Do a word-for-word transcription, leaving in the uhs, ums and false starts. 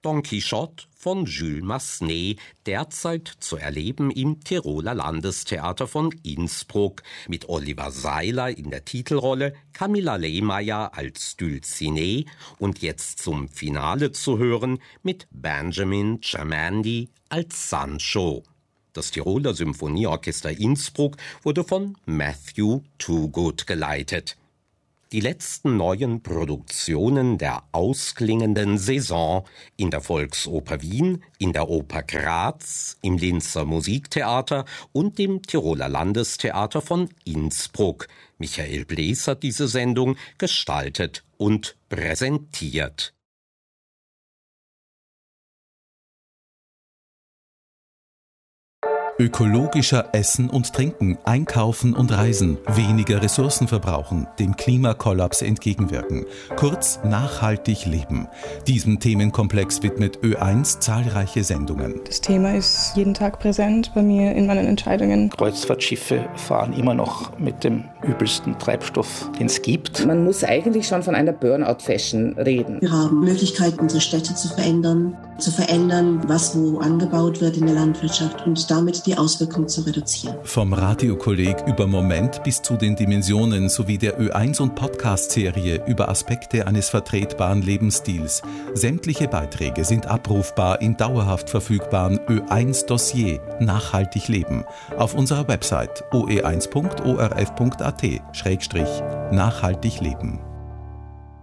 Don Quixote von Jules Massenet, derzeit zu erleben im Tiroler Landestheater von Innsbruck, mit Oliver Seiler in der Titelrolle, Camilla Lehmeyer als Dulcinea und jetzt zum Finale zu hören mit Benjamin Germandi als Sancho. Das Tiroler Symphonieorchester Innsbruck wurde von Matthew Toogood geleitet. Die letzten neuen Produktionen der ausklingenden Saison in der Volksoper Wien, in der Oper Graz, im Linzer Musiktheater und dem Tiroler Landestheater von Innsbruck. Michael Blees hat diese Sendung gestaltet und präsentiert. Ökologischer Essen und Trinken, Einkaufen und Reisen, weniger Ressourcen verbrauchen, dem Klimakollaps entgegenwirken. Kurz, nachhaltig leben. Diesem Themenkomplex widmet Ö eins zahlreiche Sendungen. Das Thema ist jeden Tag präsent bei mir in meinen Entscheidungen. Kreuzfahrtschiffe fahren immer noch mit dem übelsten Treibstoff, den es gibt. Man muss eigentlich schon von einer Burnout-Fashion reden. Wir haben Möglichkeiten, unsere Städte zu verändern, zu verändern, was wo angebaut wird in der Landwirtschaft und damit die Auswirkungen zu reduzieren. Vom Radiokolleg über Moment bis zu den Dimensionen sowie der Ö eins und Podcast-Serie über Aspekte eines vertretbaren Lebensstils. Sämtliche Beiträge sind abrufbar im dauerhaft verfügbaren Ö eins Dossier Nachhaltig leben auf unserer Website o e eins punkt o r f punkt a t schrägstrich nachhaltig leben.